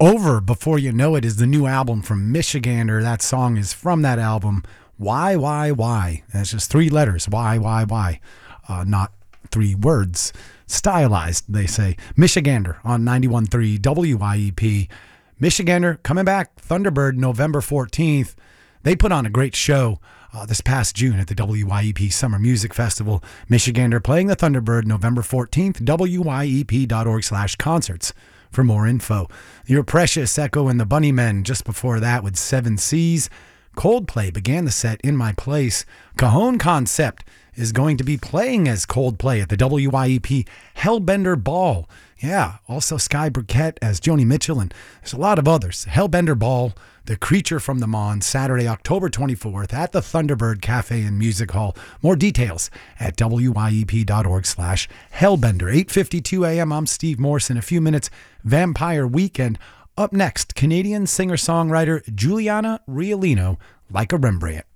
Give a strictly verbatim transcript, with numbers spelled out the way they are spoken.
Over Before You Know It is the new album from Michigander. That song is from that album. Why, why, why? That's just three letters. Why, why, why? Uh, not three words. Stylized, they say. Michigander on ninety-one point three W Y E P. Michigander coming back. Thunderbird November fourteenth. They put on a great show uh, this past June at the W Y E P Summer Music Festival. Michigander playing the Thunderbird November fourteenth. W Y E P dot org slash concerts for more info. Your Precious Echo and the Bunnymen just before that with Seven Seas. Coldplay began the set In My Place. Cajon Concept is going to be playing as Coldplay at the W Y E P Hellbender Ball. Yeah, also Sky Burkett as Joni Mitchell, and there's a lot of others. Hellbender Ball, The Creature from the Mon, Saturday, October twenty-fourth at the Thunderbird Cafe and Music Hall. More details at W Y E P dot org slash Hellbender. eight fifty-two a.m. I'm Steve Morse. In a few minutes, Vampire Weekend. Up next, Canadian singer-songwriter Juliana Riolino, Like a Rembrandt.